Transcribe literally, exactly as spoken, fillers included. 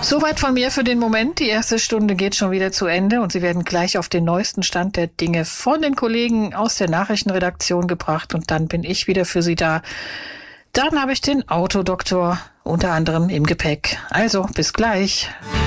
Soweit von mir für den Moment. Die erste Stunde geht schon wieder zu Ende und Sie werden gleich auf den neuesten Stand der Dinge von den Kollegen aus der Nachrichtenredaktion gebracht und dann bin ich wieder für Sie da. Dann habe ich den Autodoktor unter anderem im Gepäck. Also, bis gleich.